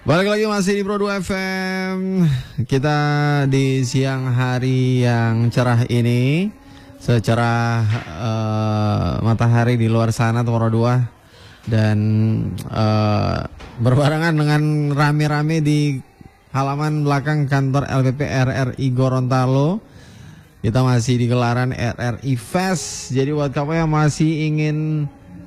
Balik lagi masih di Pro 2 FM. Kita di siang hari yang cerah ini, secerah matahari di luar sana Pro 2. Dan berbarengan dengan rame-rame di halaman belakang kantor LPP RRI Gorontalo. Kita masih di gelaran RRI Fest. Jadi buat kamu yang masih ingin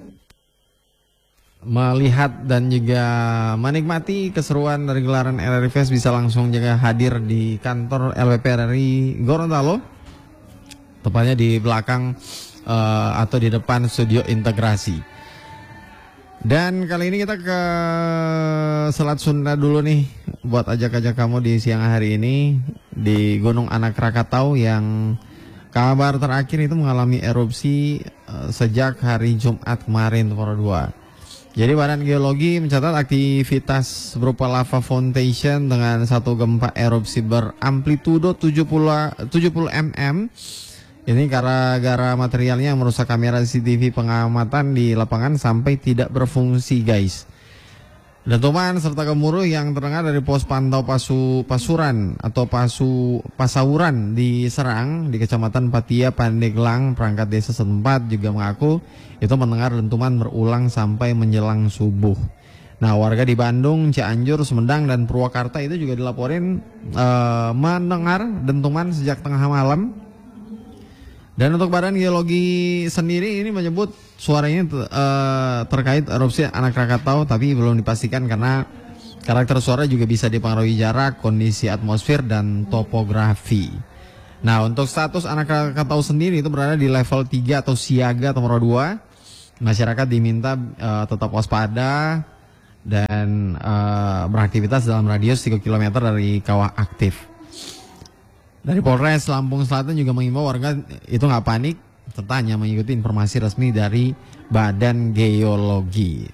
melihat dan juga menikmati keseruan dari gelaran RRI Fest, bisa langsung juga hadir di kantor LPP RRI Gorontalo, tepatnya di belakang atau di depan studio integrasi. Dan kali ini kita ke Selat Sunda dulu nih, buat ajak-ajak kamu di siang hari ini di Gunung Anak Rakatau yang kabar terakhir itu mengalami erupsi sejak hari Jumat kemarin, Pro 2. Jadi Badan Geologi mencatat aktivitas berupa lava foundation dengan satu gempa erupsi beramplitudo 70 mm. Ini gara-gara materialnya yang merusak kamera CCTV pengamatan di lapangan sampai tidak berfungsi, guys. Dentuman serta gemuruh yang terdengar dari pos pantau Pasuran atau Pasauran di Serang di Kecamatan Patia, Pandeglang, perangkat desa setempat juga mengaku itu mendengar dentuman berulang sampai menjelang subuh. Nah, warga di Bandung, Cianjur, Sumedang, dan Purwakarta itu juga dilaporin mendengar dentuman sejak tengah malam. Dan untuk Badan Geologi sendiri ini menyebut suaranya terkait erupsi Anak Rakatau, tapi belum dipastikan karena karakter suara juga bisa dipengaruhi jarak, kondisi atmosfer, dan topografi. Nah, untuk status Anak Rakatau sendiri itu berada di level 3 atau siaga nomor 2. Masyarakat diminta tetap waspada dan beraktivitas dalam radius 3 km dari kawah aktif. Dari Polres Lampung Selatan juga mengimbau warga itu nggak panik, serta hanya mengikuti informasi resmi dari Badan Geologi.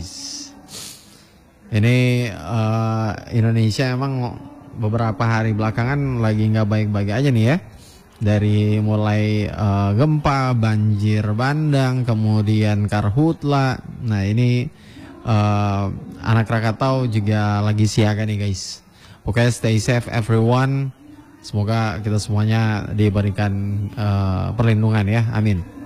Ini Indonesia emang beberapa hari belakangan lagi nggak baik-baik aja nih ya. Dari mulai gempa, banjir bandang, kemudian karhutla. Nah ini Anak Rakatau juga lagi siaga nih, guys. Pokoknya stay safe everyone. Semoga kita semuanya diberikan perlindungan ya, amin.